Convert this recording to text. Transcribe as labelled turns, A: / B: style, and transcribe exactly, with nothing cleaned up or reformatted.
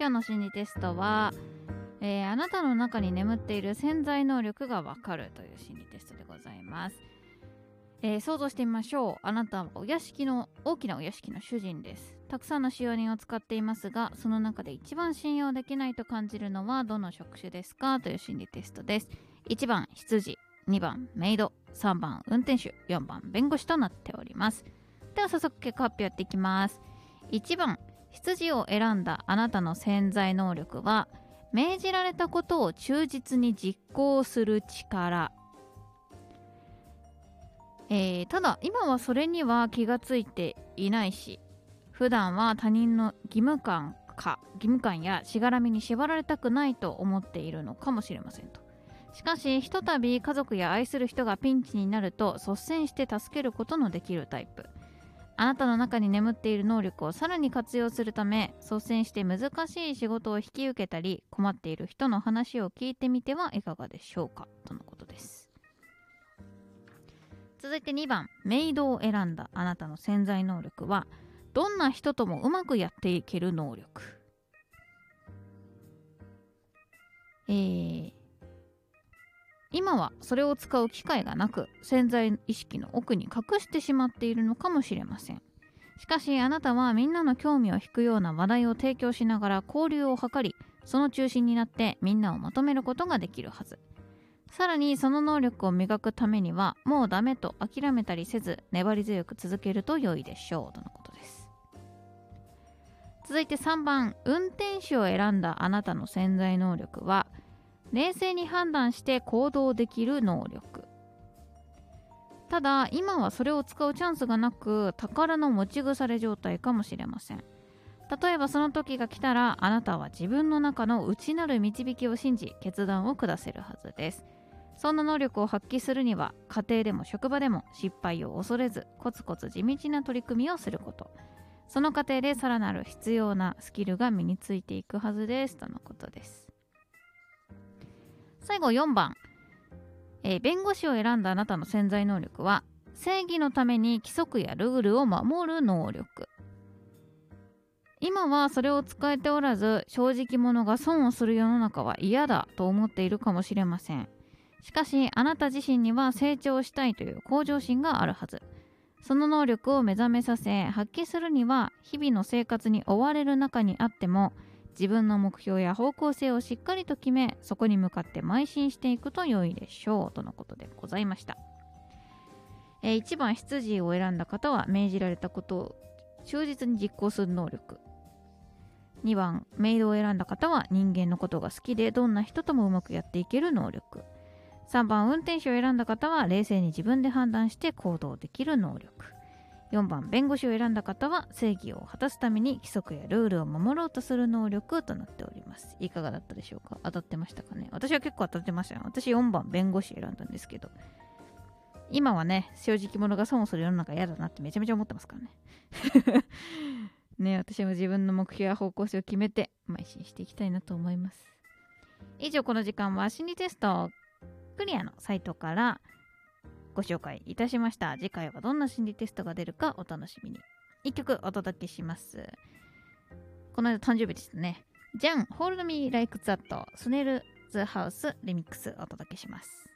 A: 今日の心理テストは、えー、あなたの中に眠っている潜在能力がわかるという心理テストでございます。えー、想像してみましょう。あなたはお屋敷の大きなお屋敷の主人です。たくさんの使用人を使っていますが、その中で一番信用できないと感じるのはどの職種ですかという心理テストです。いちばん羊、にばんメイド、さんばん運転手、よんばん弁護士となっております。では早速結果発表やっていきます。いちばん羊を選んだあなたの潜在能力は、命じられたことを忠実に実行する力。えー、ただ今はそれには気がついていないし、普段は他人の義務感か義務感やしがらみに縛られたくないと思っているのかもしれませんと。しかしひとたび家族や愛する人がピンチになると率先して助けることのできるタイプ。あなたの中に眠っている能力をさらに活用するため、率先して難しい仕事を引き受けたり、困っている人の話を聞いてみてはいかがでしょうかとのことです。続いてにばんメイドを選んだあなたの潜在能力は、どんな人ともうまくやっていける能力。えー、今はそれを使う機会がなく、潜在意識の奥に隠してしまっているのかもしれません。しかしあなたはみんなの興味を引くような話題を提供しながら交流を図り、その中心になってみんなをまとめることができるはず。さらにその能力を磨くためには、もうダメと諦めたりせず粘り強く続けると良いでしょうとのことです。続いてさんばん運転手を選んだあなたの潜在能力は、冷静に判断して行動できる能力。ただ今はそれを使うチャンスがなく、宝の持ち腐れ状態かもしれません。例えばその時が来たら、あなたは自分の中の内なる導きを信じ決断を下せるはずです。そんな能力を発揮するには、家庭でも職場でも失敗を恐れずコツコツ地道な取り組みをすること。その過程でさらなる必要なスキルが身についていくはずですとのことです。最後よんばん、えー、弁護士を選んだあなたの潜在能力は、正義のために規則やルールを守る能力。今はそれを使えておらず、正直者が損をする世の中は嫌だと思っているかもしれません。しかしあなた自身には成長したいという向上心があるはず。その能力を目覚めさせ発揮するには、日々の生活に追われる中にあっても自分の目標や方向性をしっかりと決め、そこに向かって邁進していくと良いでしょうとのことでございました。えー、いちばん羊を選んだ方は、命じられたことを忠実に実行する能力。にばんメイドを選んだ方は、人間のことが好きでどんな人ともうまくやっていける能力。さんばん運転手を選んだ方は、冷静に自分で判断して行動できる能力。よんばん弁護士を選んだ方は、正義を果たすために規則やルールを守ろうとする能力となっております。いかがだったでしょうか。当たってましたかね。私は結構当たってましたよ。私よんばん弁護士選んだんですけど、今はね、正直者が損をする世の中嫌だなってめちゃめちゃ思ってますからねね、私も自分の目標や方向性を決めて邁進していきたいなと思います。以上、この時間は心理テストクリアのサイトからご紹介いたしました。次回はどんな心理テストが出るかお楽しみに。いっきょくお届けします。この間誕生日でしたね。じゃん、Hold Me Like That スネルズハウスリミックスお届けします。